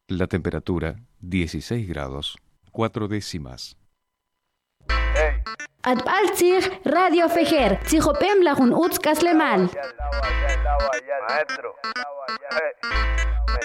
La temperatura 16 grados 4 décimas. Atbaltzig Radio Fejer, Tzijopem Lajun Utz Kaslemal. Maestro,